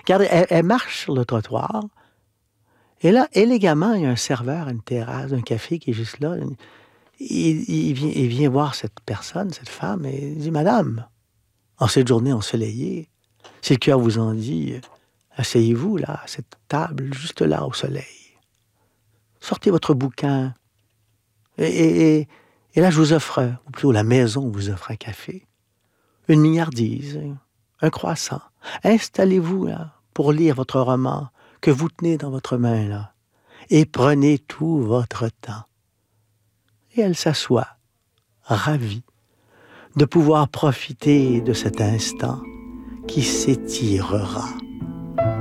Regardez, elle marche sur le trottoir, et là, élégamment, il y a un serveur à une terrasse d'un café qui est juste là. Il vient voir cette personne, cette femme, et il dit: «Madame, en cette journée ensoleillée, si le cœur vous en dit, asseyez-vous là, à cette table, juste là, au soleil. Sortez votre bouquin, et là, je vous offre, ou plutôt la maison vous offre un café, une mignardise, un croissant. Installez-vous là, pour lire votre roman que vous tenez dans votre main là, et prenez tout votre temps.» Et elle s'assoit, ravie de pouvoir profiter de cet instant qui s'étirera